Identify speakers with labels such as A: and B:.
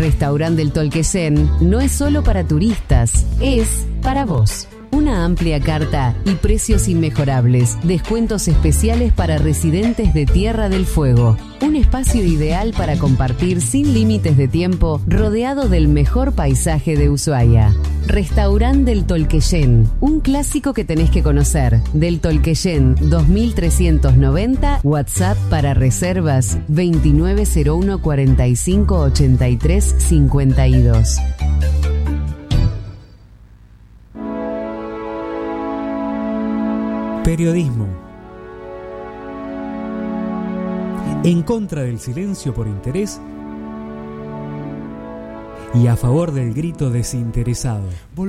A: Restaurante del Tolquellén no es solo para turistas, es para vos. Una amplia carta y precios inmejorables, descuentos especiales para residentes de Tierra del Fuego. Un espacio ideal para compartir sin límites de tiempo, rodeado del mejor paisaje de Ushuaia. Restaurante del Tolquellén, un clásico que tenés que conocer. Del Tolquellén 2390, WhatsApp para reservas 2901 45 83 52.
B: Periodismo. En contra del silencio por interés y a favor del grito desinteresado.